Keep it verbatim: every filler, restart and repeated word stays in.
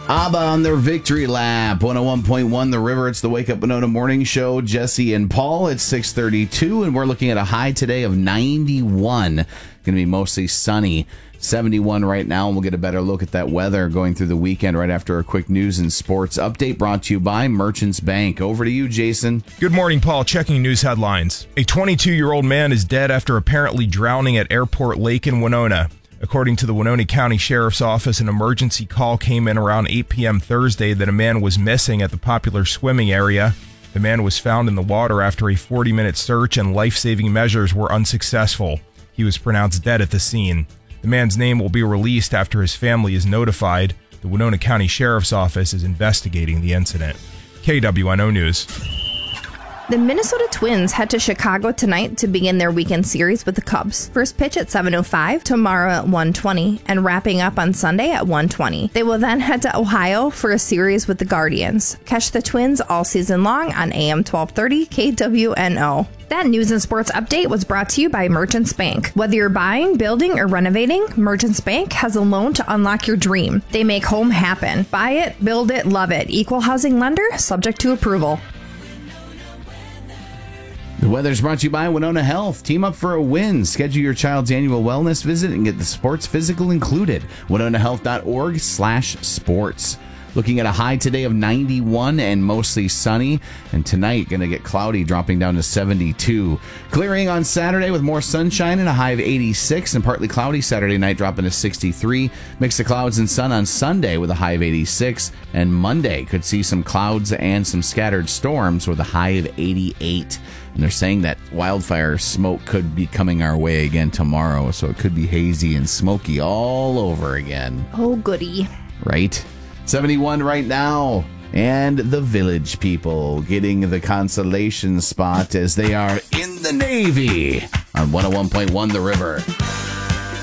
ABBA on their victory lap. one oh one point one The River. It's the Wake Up Winona Morning Show. Jesse and Paul. It's six thirty-two, and we're looking at a high today of ninety-one. Going to be mostly sunny. seventy-one right now, and we'll get a better look at that weather going through the weekend right after a quick news and sports update brought to you by Merchants Bank. Over to you, Jason. Good morning, Paul. Checking news headlines. A twenty-two-year-old man is dead after apparently drowning at Airport Lake in Winona. According to the Winona County Sheriff's Office, an emergency call came in around eight p.m. Thursday that a man was missing at the popular swimming area. The man was found in the water after a forty-minute search, and life-saving measures were unsuccessful. He was pronounced dead at the scene. The man's name will be released after his family is notified. The Winona County Sheriff's Office is investigating the incident. K W N O News. The Minnesota Twins head to Chicago tonight to begin their weekend series with the Cubs. First pitch at seven oh five, tomorrow at one twenty, and wrapping up on Sunday at one twenty. They will then head to Ohio for a series with the Guardians. Catch the Twins all season long on A M twelve thirty K W N O. That news and sports update was brought to you by Merchants Bank. Whether you're buying, building, or renovating, Merchants Bank has a loan to unlock your dream. They make home happen. Buy it, build it, love it. Equal housing lender, subject to approval. The weather's brought to you by Winona Health. Team up for a win. Schedule your child's annual wellness visit and get the sports physical included. winona health dot org slash sports. Looking at a high today of ninety-one and mostly sunny. And tonight, going to get cloudy, dropping down to seventy-two. Clearing on Saturday with more sunshine and a high of eighty-six. And partly cloudy Saturday night, dropping to sixty-three. Mix of clouds and sun on Sunday with a high of eighty-six. And Monday could see some clouds and some scattered storms with a high of eighty-eight. And they're saying that wildfire smoke could be coming our way again tomorrow. So it could be hazy and smoky all over again. Oh, goody. Right? seventy-one right now, and the Village People getting the consolation spot as they are in the Navy on one oh one point one The River.